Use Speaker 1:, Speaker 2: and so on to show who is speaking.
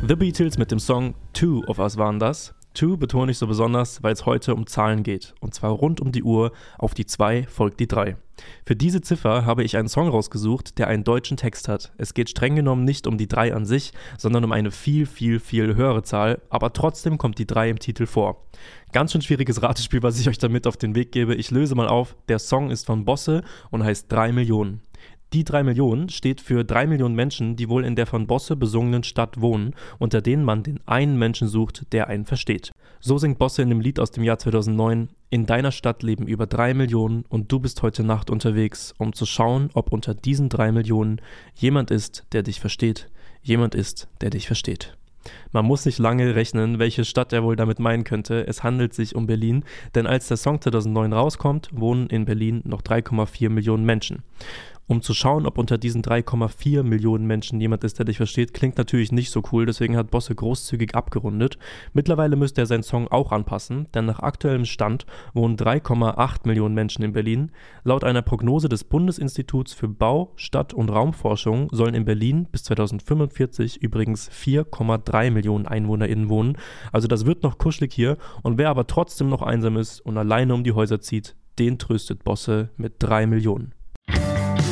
Speaker 1: The Beatles mit dem Song Two of Us waren das. Two betone ich so besonders, weil es heute um Zahlen geht. Und zwar rund um die Uhr, auf die 2 folgt die 3. Für diese Ziffer habe ich einen Song rausgesucht, der einen deutschen Text hat. Es geht streng genommen nicht um die 3 an sich, sondern um eine viel höhere Zahl, aber trotzdem kommt die 3 im Titel vor. Ganz schön schwieriges Ratespiel, was ich euch damit auf den Weg gebe. Ich löse mal auf, der Song ist von Bosse und heißt 3 Millionen. Die 3 Millionen steht für 3 Millionen Menschen, die wohl in der von Bosse besungenen Stadt wohnen, unter denen man den einen Menschen sucht, der einen versteht. So singt Bosse in dem Lied aus dem Jahr 2009: In deiner Stadt leben über 3 Millionen und du bist heute Nacht unterwegs, um zu schauen, ob unter diesen 3 Millionen jemand ist, der dich versteht. Jemand ist, der dich versteht. Man muss nicht lange rechnen, welche Stadt er wohl damit meinen könnte. Es handelt sich um Berlin, denn als der Song 2009 rauskommt, wohnen in Berlin noch 3,4 Millionen Menschen. Um zu schauen, ob unter diesen 3,4 Millionen Menschen jemand ist, der dich versteht, klingt natürlich nicht so cool, deswegen hat Bosse großzügig abgerundet. Mittlerweile müsste er seinen Song auch anpassen, denn nach aktuellem Stand wohnen 3,8 Millionen Menschen in Berlin. Laut einer Prognose des Bundesinstituts für Bau-, Stadt- und Raumforschung sollen in Berlin bis 2045 übrigens 4,3 Millionen EinwohnerInnen wohnen. Also das wird noch kuschelig hier, und wer aber trotzdem noch einsam ist und alleine um die Häuser zieht, den tröstet Bosse mit 3 Millionen.